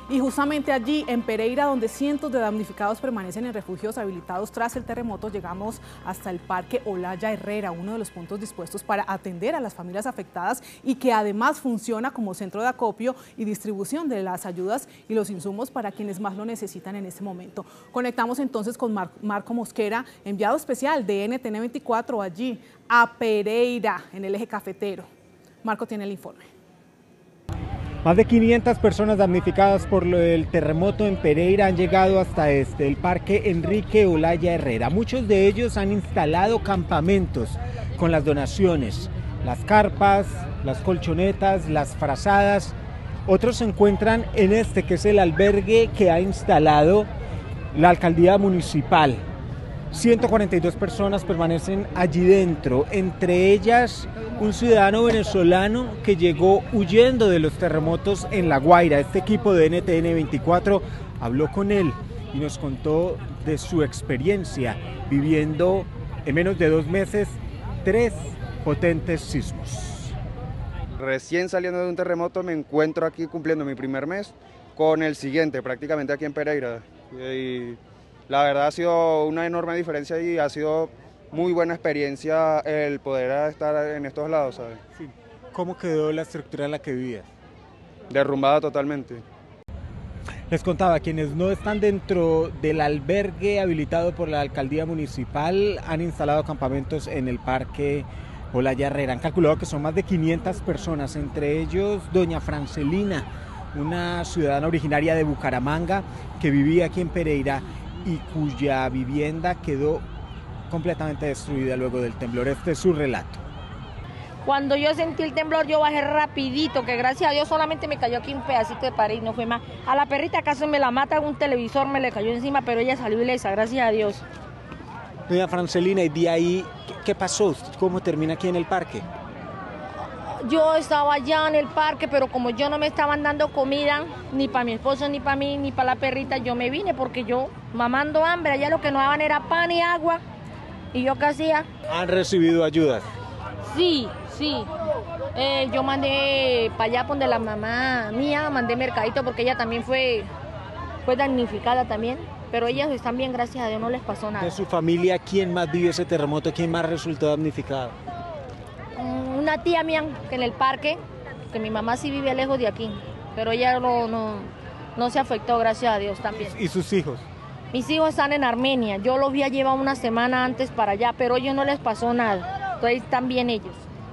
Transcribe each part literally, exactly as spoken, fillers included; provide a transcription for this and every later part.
Y justamente allí, en Pereira, donde cientos de damnificados permanecen en refugios habilitados tras el terremoto, llegamos hasta el Parque Olaya Herrera, uno de los puntos dispuestos para atender a las familias afectadas y que además funciona como centro de acopio y distribución de las ayudas y los insumos para quienes más lo necesitan en este momento. Conectamos entonces con Mar Marco Mosquera, enviado especial de N T N veinticuatro allí a Pereira, en el eje cafetero. Marco tiene el informe. Más de quinientas personas damnificadas por el terremoto en Pereira han llegado hasta este, el Parque Enrique Olaya Herrera. Muchos de ellos han instalado campamentos con las donaciones, las carpas, las colchonetas, las frazadas. Otros se encuentran en este, que es el albergue que ha instalado la alcaldía municipal. ciento cuarenta y dos personas permanecen allí dentro, entre ellas un ciudadano venezolano que llegó huyendo de los terremotos en La Guaira. Este equipo de N T N veinticuatro habló con él y nos contó de su experiencia viviendo en menos de dos meses tres potentes sismos. Recién saliendo de un terremoto me encuentro aquí cumpliendo mi primer mes con el siguiente, prácticamente aquí en Pereira. Y la verdad ha sido una enorme diferencia y ha sido muy buena experiencia el poder estar en estos lados, ¿sabes? Sí. ¿Cómo quedó la estructura en la que vivías? Derrumbada totalmente. Les contaba, quienes no están dentro del albergue habilitado por la alcaldía municipal han instalado campamentos en el Parque Olaya Herrera. Han calculado que son más de quinientas personas, entre ellos doña Francelina, una ciudadana originaria de Bucaramanga que vivía aquí en Pereira y cuya vivienda quedó completamente destruida luego del temblor. Este es su relato. Cuando yo sentí el temblor, yo bajé rapidito, que gracias a Dios solamente me cayó aquí un pedacito de pared y no fue más. A la perrita acaso me la mata, un televisor me le cayó encima, pero ella salió ilesa, gracias a Dios. Doña Francelina, y de ahí, ¿qué, qué pasó? ¿Cómo termina aquí en el parque? Yo estaba allá en el parque, pero como yo no me estaban dando comida, ni para mi esposo, ni para mí, ni para la perrita, yo me vine porque yo, mamando hambre, allá lo que nos daban era pan y agua. ¿Y yo qué hacía? ¿Han recibido ayudas? Sí, sí. Eh, yo mandé para allá donde la mamá mía, mandé mercadito porque ella también fue, fue damnificada también. Pero ellas están bien, gracias a Dios, no les pasó nada. ¿De su familia quién más vive ese terremoto? ¿Quién más resultó damnificado? Una tía mía que en el parque, que mi mamá sí vive lejos de aquí, pero ella no, no, no se afectó, gracias a Dios también. ¿Y sus hijos? Mis hijos están en Armenia, yo los había llevado una semana antes para allá, pero a ellos no les pasó nada, entonces están bien ellos.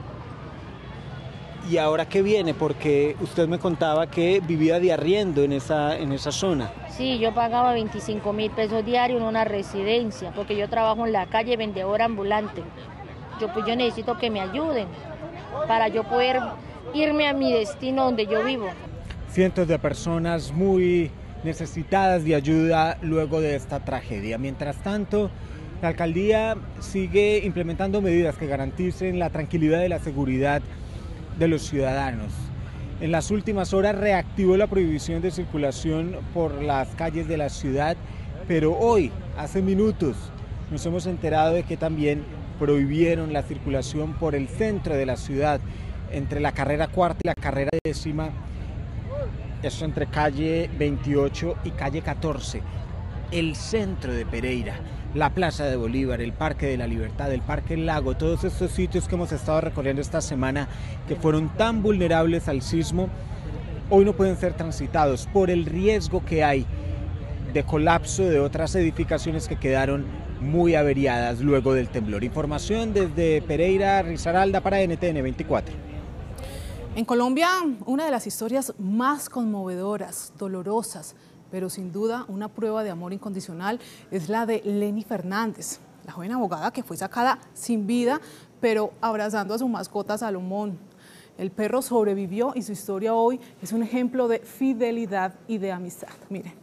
¿Y ahora qué viene? Porque usted me contaba que vivía de arriendo en esa, en esa zona. Sí, yo pagaba veinticinco mil pesos diarios en una residencia, porque yo trabajo en la calle, vendedora ambulante. Yo, pues, yo necesito que me ayuden para yo poder irme a mi destino donde yo vivo. Cientos de personas muy necesitadas de ayuda luego de esta tragedia. Mientras tanto, la alcaldía sigue implementando medidas que garanticen la tranquilidad y la seguridad de los ciudadanos. En las últimas horas reactivó la prohibición de circulación por las calles de la ciudad, pero hoy, hace minutos, nos hemos enterado de que también prohibieron la circulación por el centro de la ciudad, entre la carrera cuarta y la carrera décima, eso entre calle veintiocho y calle catorce, el centro de Pereira, la Plaza de Bolívar, el Parque de la Libertad, el Parque El Lago, todos estos sitios que hemos estado recorriendo esta semana que fueron tan vulnerables al sismo, hoy no pueden ser transitados por el riesgo que hay de colapso de otras edificaciones que quedaron muy averiadas luego del temblor. Información desde Pereira, Risaralda para N T N veinticuatro. En Colombia, una de las historias más conmovedoras, dolorosas, pero sin duda una prueba de amor incondicional es la de Leni Fernández, la joven abogada que fue sacada sin vida, pero abrazando a su mascota Salomón. El perro sobrevivió y su historia hoy es un ejemplo de fidelidad y de amistad. Miren.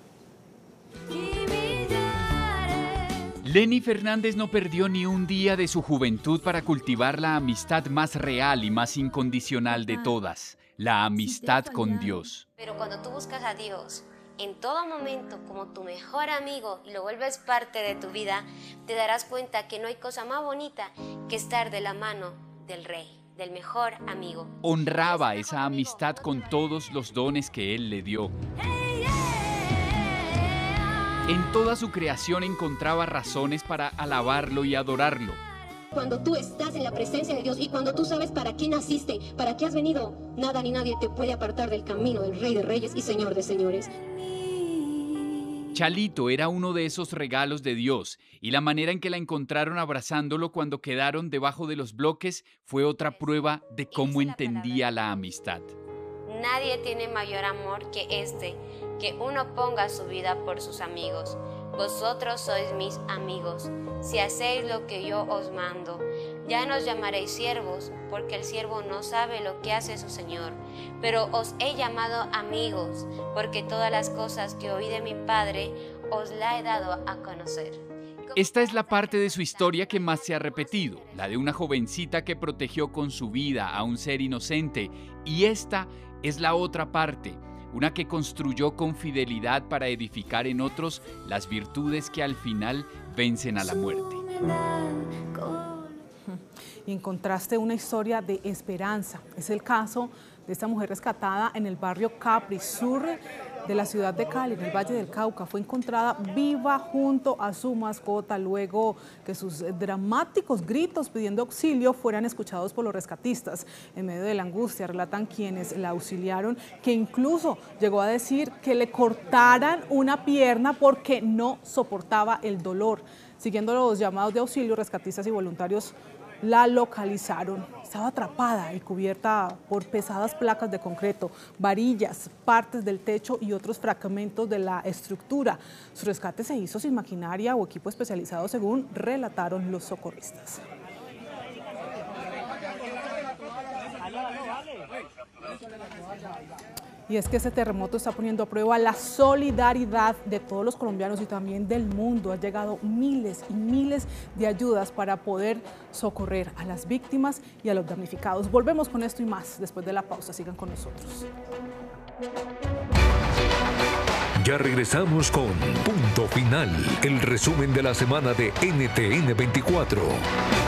Leni Fernández no perdió ni un día de su juventud para cultivar la amistad más real y más incondicional de todas, la amistad con Dios. Pero cuando tú buscas a Dios en todo momento como tu mejor amigo y lo vuelves parte de tu vida, te darás cuenta que no hay cosa más bonita que estar de la mano del Rey. del mejor amigo. Honraba esa amistad con todos los dones que Él le dio. En toda su creación encontraba razones para alabarlo y adorarlo. Cuando tú estás en la presencia de Dios y cuando tú sabes para qué naciste, para qué has venido, nada ni nadie te puede apartar del camino del Rey de Reyes y Señor de Señores. Chalito era uno de esos regalos de Dios, y la manera en que la encontraron abrazándolo cuando quedaron debajo de los bloques fue otra prueba de cómo entendía la amistad. Nadie tiene mayor amor que este, que uno ponga su vida por sus amigos. Vosotros sois mis amigos, si hacéis lo que yo os mando. Ya no os llamaréis siervos, porque el siervo no sabe lo que hace su señor. Pero os he llamado amigos, porque todas las cosas que oí de mi Padre os la he dado a conocer. Esta es la parte de su historia que más se ha repetido, la de una jovencita que protegió con su vida a un ser inocente. Y esta es la otra parte, una que construyó con fidelidad para edificar en otros las virtudes que al final vencen a la muerte. Y encontraste una historia de esperanza. Es el caso de esta mujer rescatada en el barrio Capri Sur de la ciudad de Cali, en el Valle del Cauca. Fue encontrada viva junto a su mascota luego que sus dramáticos gritos pidiendo auxilio fueran escuchados por los rescatistas. En medio de la angustia, relatan quienes la auxiliaron, que incluso llegó a decir que le cortaran una pierna porque no soportaba el dolor. Siguiendo los llamados de auxilio, rescatistas y voluntarios la localizaron. Estaba atrapada y cubierta por pesadas placas de concreto, varillas, partes del techo y otros fragmentos de la estructura. Su rescate se hizo sin maquinaria o equipo especializado, según relataron los socorristas. Y es que ese terremoto está poniendo a prueba la solidaridad de todos los colombianos y también del mundo. Han llegado miles y miles de ayudas para poder socorrer a las víctimas y a los damnificados. Volvemos con esto y más después de la pausa. Sigan con nosotros. Ya regresamos con Punto Final, el resumen de la semana de N T N veinticuatro.